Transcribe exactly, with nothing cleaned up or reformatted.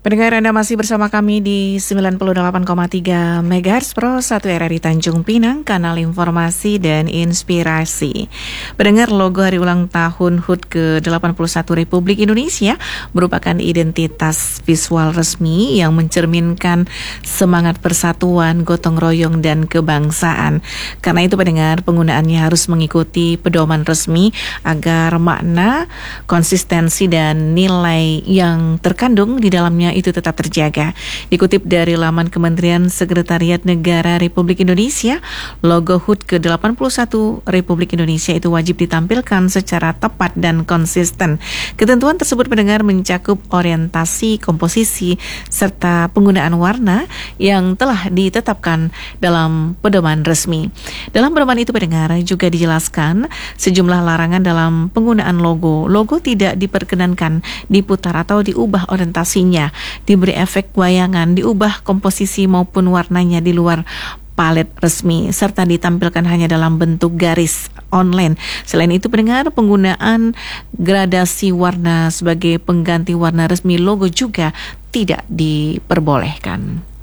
Pendengar, Anda masih bersama kami di sembilan puluh delapan koma tiga megahertz Pro satu R R I Tanjung Pinang, kanal informasi dan inspirasi. Pendengar, logo hari ulang tahun H U T ke delapan puluh satu Republik Indonesia merupakan identitas visual resmi yang mencerminkan semangat persatuan, gotong royong, dan kebangsaan. Karena itu, pendengar, penggunaannya harus mengikuti pedoman resmi agar makna, konsistensi, dan nilai yang terkandung di dalamnya itu tetap terjaga. Dikutip dari laman Kementerian Sekretariat Negara Republik Indonesia, logo H U T ke delapan puluh satu Republik Indonesia itu wajib ditampilkan secara tepat dan konsisten. Ketentuan tersebut, pendengar, mencakup orientasi, komposisi, serta penggunaan warna yang telah ditetapkan dalam pedoman resmi. Dalam pedoman itu, pendengar, juga dijelaskan sejumlah larangan dalam penggunaan logo. Logo tidak diperkenankan diputar atau diubah orientasinya, diberi efek wayangan, diubah komposisi maupun warnanya di luar palet resmi, serta ditampilkan hanya dalam bentuk garis online. Selain itu, pendengar, penggunaan gradasi warna sebagai pengganti warna resmi logo juga tidak diperbolehkan.